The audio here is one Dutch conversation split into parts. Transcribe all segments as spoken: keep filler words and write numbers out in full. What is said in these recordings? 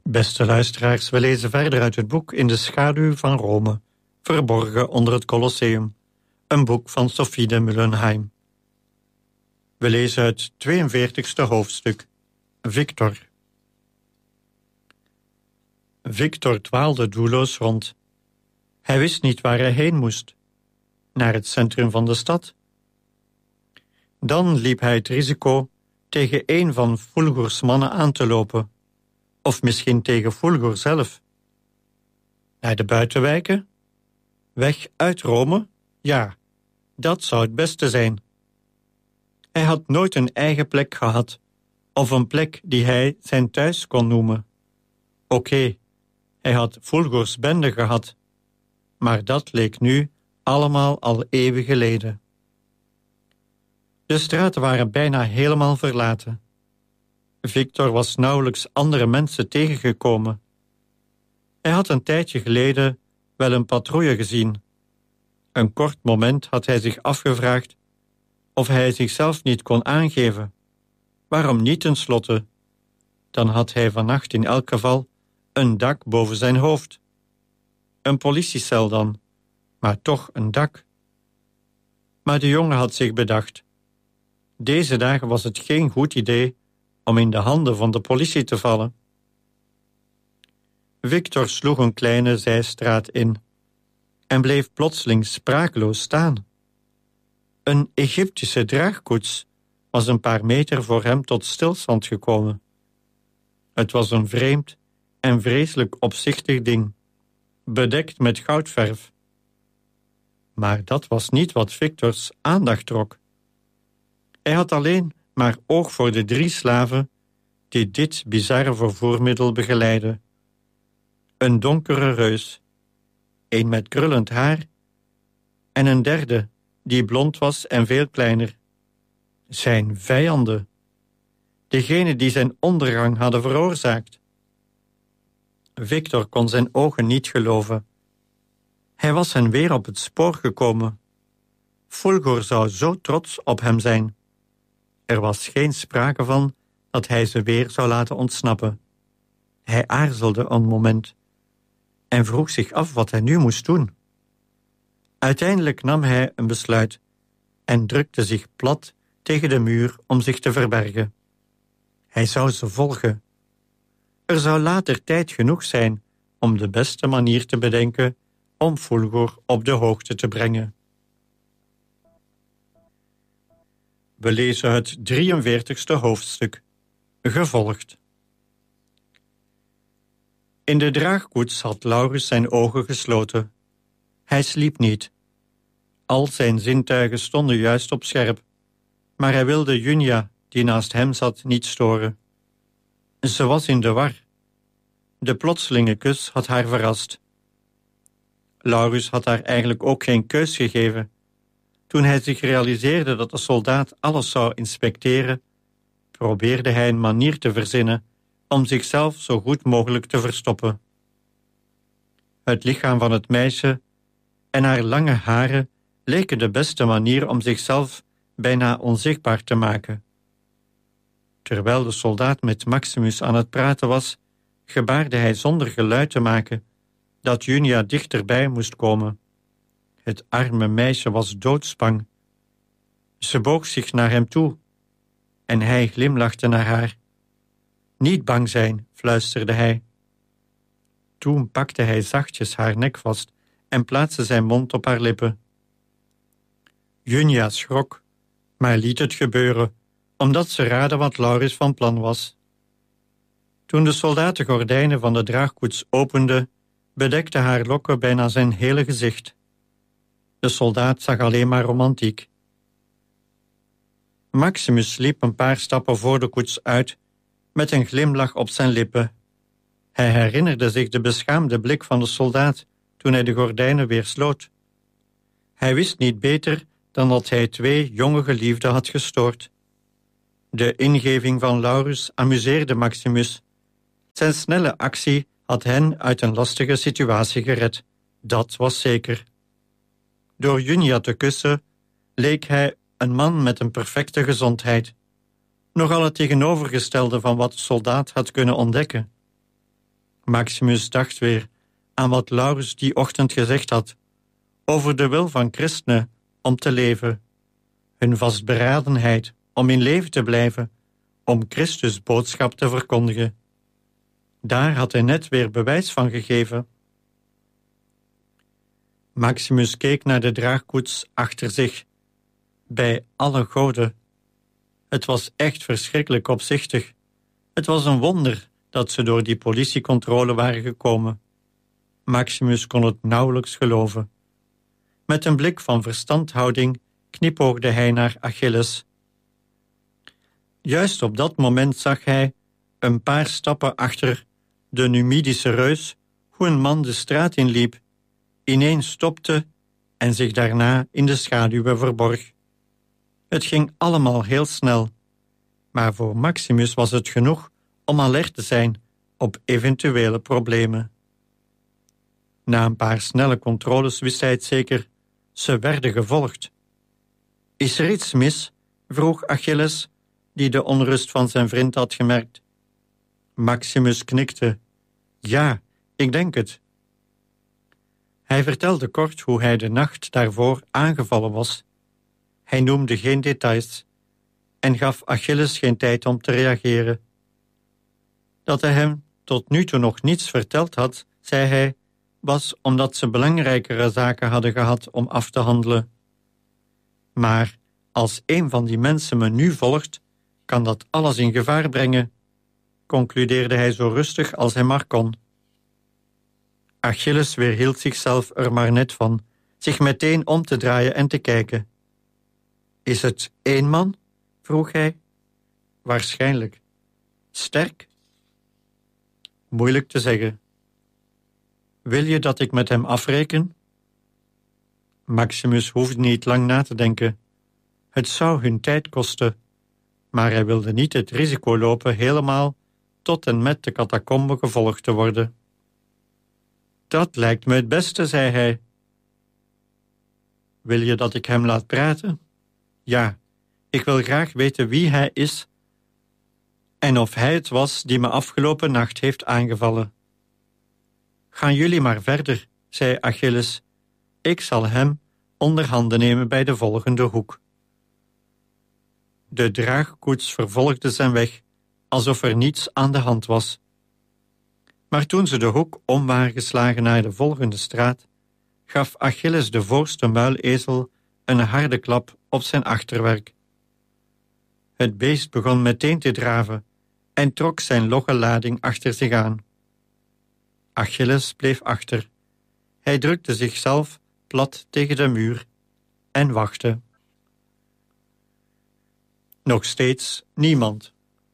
Beste luisteraars, we lezen verder uit het boek In de schaduw van Rome, verborgen onder het Colosseum, een boek van Sophie de Mullenheim. We lezen het tweeënveertigste hoofdstuk, Victor. Victor dwaalde doelloos rond. Hij wist niet waar hij heen moest. Naar het centrum van de stad? Dan liep hij het risico tegen een van Fulgors mannen aan te lopen. Of misschien tegen Fulgor zelf. Naar de buitenwijken? Weg uit Rome? Ja, dat zou het beste zijn. Hij had nooit een eigen plek gehad, of een plek die hij zijn thuis kon noemen. Oké, okay, hij had Fulgors bende gehad, maar dat leek nu allemaal al eeuwen geleden. De straten waren bijna helemaal verlaten. Victor was nauwelijks andere mensen tegengekomen. Hij had een tijdje geleden wel een patrouille gezien. Een kort moment had hij zich afgevraagd of hij zichzelf niet kon aangeven. Waarom niet tenslotte? Dan had hij vannacht in elk geval een dak boven zijn hoofd. Een politiecel dan, maar toch een dak. Maar de jongen had zich bedacht. Deze dagen was het geen goed idee om in de handen van de politie te vallen. Victor sloeg een kleine zijstraat in en bleef plotseling sprakeloos staan. Een Egyptische draagkoets was een paar meter voor hem tot stilstand gekomen. Het was een vreemd en vreselijk opzichtig ding, bedekt met goudverf. Maar dat was niet wat Victors aandacht trok. Hij had alleen maar oog voor de drie slaven die dit bizarre vervoermiddel begeleidden. Een donkere reus, een met krullend haar en een derde die blond was en veel kleiner. Zijn vijanden, degene die zijn ondergang hadden veroorzaakt. Victor kon zijn ogen niet geloven. Hij was hen weer op het spoor gekomen. Fulgor zou zo trots op hem zijn. Er was geen sprake van dat hij ze weer zou laten ontsnappen. Hij aarzelde een moment en vroeg zich af wat hij nu moest doen. Uiteindelijk nam hij een besluit en drukte zich plat tegen de muur om zich te verbergen. Hij zou ze volgen. Er zou later tijd genoeg zijn om de beste manier te bedenken om Fulgor op de hoogte te brengen. We lezen het drieënveertigste hoofdstuk, gevolgd. In de draagkoets had Laurens zijn ogen gesloten. Hij sliep niet. Al zijn zintuigen stonden juist op scherp, maar hij wilde Junia, die naast hem zat, niet storen. Ze was in de war. De plotselinge kus had haar verrast. Laurens had haar eigenlijk ook geen keus gegeven. Toen hij zich realiseerde dat de soldaat alles zou inspecteren, probeerde hij een manier te verzinnen om zichzelf zo goed mogelijk te verstoppen. Het lichaam van het meisje en haar lange haren leken de beste manier om zichzelf bijna onzichtbaar te maken. Terwijl de soldaat met Maximus aan het praten was, gebaarde hij zonder geluid te maken dat Junia dichterbij moest komen. Het arme meisje was doodsbang. Ze boog zich naar hem toe en hij glimlachte naar haar. Niet bang zijn, fluisterde hij. Toen pakte hij zachtjes haar nek vast en plaatste zijn mond op haar lippen. Junia schrok, maar liet het gebeuren, omdat ze raadde wat Laurens van plan was. Toen de soldaat de gordijnen van de draagkoets opende, bedekte haar lokken bijna zijn hele gezicht. De soldaat zag alleen maar romantiek. Maximus liep een paar stappen voor de koets uit, met een glimlach op zijn lippen. Hij herinnerde zich de beschaamde blik van de soldaat toen hij de gordijnen weer sloot. Hij wist niet beter dan dat hij twee jonge geliefden had gestoord. De ingeving van Laurens amuseerde Maximus. Zijn snelle actie had hen uit een lastige situatie gered. Dat was zeker. Door Junia te kussen leek hij een man met een perfecte gezondheid. Nogal het tegenovergestelde van wat de soldaat had kunnen ontdekken. Maximus dacht weer aan wat Laurens die ochtend gezegd had over de wil van christenen om te leven, hun vastberadenheid om in leven te blijven, om Christus' boodschap te verkondigen. Daar had hij net weer bewijs van gegeven. Maximus keek naar de draagkoets achter zich. Bij alle goden. Het was echt verschrikkelijk opzichtig. Het was een wonder dat ze door die politiecontrole waren gekomen. Maximus kon het nauwelijks geloven. Met een blik van verstandhouding knipoogde hij naar Achilles. Juist op dat moment zag hij, een paar stappen achter de Numidische reus, hoe een man de straat inliep, ineens stopte en zich daarna in de schaduwen verborg. Het ging allemaal heel snel, maar voor Maximus was het genoeg om alert te zijn op eventuele problemen. Na een paar snelle controles wist hij het zeker, ze werden gevolgd. Is er iets mis? Vroeg Achilles, die de onrust van zijn vriend had gemerkt. Maximus knikte. Ja, ik denk het. Hij vertelde kort hoe hij de nacht daarvoor aangevallen was. Hij noemde geen details en gaf Achilles geen tijd om te reageren. Dat hij hem tot nu toe nog niets verteld had, zei hij, was omdat ze belangrijkere zaken hadden gehad om af te handelen. Maar als een van die mensen me nu volgt, kan dat alles in gevaar brengen, concludeerde hij zo rustig als hij maar kon. Achilles weerhield zichzelf er maar net van, zich meteen om te draaien en te kijken. Is het één man? Vroeg hij. Waarschijnlijk. Sterk? Moeilijk te zeggen. Wil je dat ik met hem afreken? Maximus hoefde niet lang na te denken. Het zou hun tijd kosten, maar hij wilde niet het risico lopen helemaal tot en met de catacombe gevolgd te worden. Dat lijkt me het beste, zei hij. Wil je dat ik hem laat praten? Ja, ik wil graag weten wie hij is en of hij het was die me afgelopen nacht heeft aangevallen. Gaan jullie maar verder, zei Achilles. Ik zal hem onder handen nemen bij de volgende hoek. De draagkoets vervolgde zijn weg, alsof er niets aan de hand was. Maar toen ze de hoek om waren geslagen naar de volgende straat, gaf Achilles de voorste muilezel een harde klap op zijn achterwerk. Het beest begon meteen te draven en trok zijn logge lading achter zich aan. Achilles bleef achter. Hij drukte zichzelf plat tegen de muur en wachtte. Nog steeds niemand.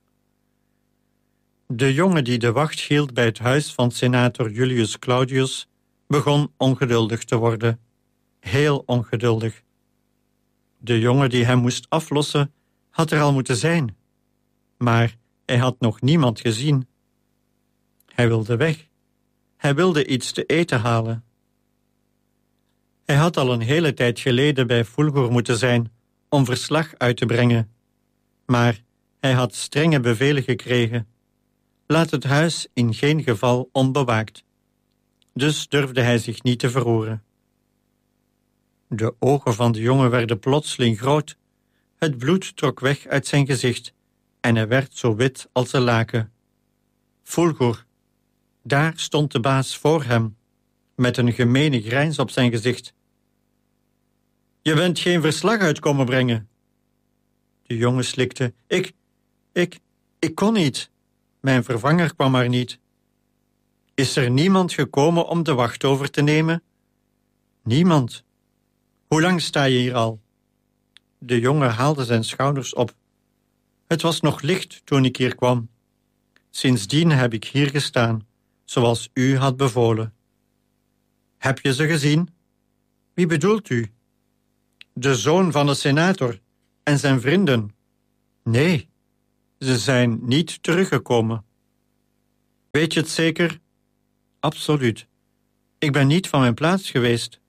De jongen die de wacht hield bij het huis van senator Julius Claudius begon ongeduldig te worden. Heel ongeduldig. De jongen die hem moest aflossen had er al moeten zijn. Maar hij had nog niemand gezien. Hij wilde weg. Hij wilde iets te eten halen. Hij had al een hele tijd geleden bij Fulgur moeten zijn om verslag uit te brengen. Maar hij had strenge bevelen gekregen. Laat het huis in geen geval onbewaakt. Dus durfde hij zich niet te verroeren. De ogen van de jongen werden plotseling groot. Het bloed trok weg uit zijn gezicht en hij werd zo wit als een laken. Fulgur, daar stond de baas voor hem, met een gemene grijns op zijn gezicht. Je bent geen verslag uit komen brengen. De jongen slikte. Ik, ik, ik kon niet. Mijn vervanger kwam maar niet. Is er niemand gekomen om de wacht over te nemen? Niemand. Hoe lang sta je hier al? De jongen haalde zijn schouders op. Het was nog licht toen ik hier kwam. Sindsdien heb ik hier gestaan, zoals u had bevolen. Heb je ze gezien? Wie bedoelt u? De zoon van de senator en zijn vrienden. Nee, ze zijn niet teruggekomen. Weet je het zeker? Absoluut. Ik ben niet van mijn plaats geweest.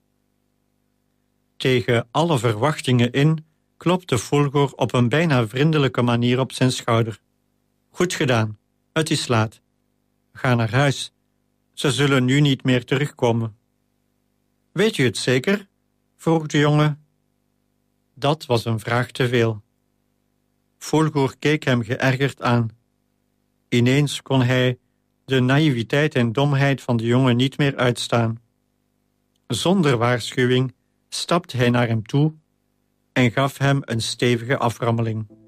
Tegen alle verwachtingen in klopte Fulgur op een bijna vriendelijke manier op zijn schouder. Goed gedaan, het is laat. Ga naar huis Ze zullen nu niet meer terugkomen. Weet u het zeker? Vroeg de jongen. Dat was een vraag te veel. Fulgur keek hem geërgerd aan. Ineens kon hij de naïviteit en domheid van de jongen niet meer uitstaan. Zonder waarschuwing stapte hij naar hem toe en gaf hem een stevige aframmeling.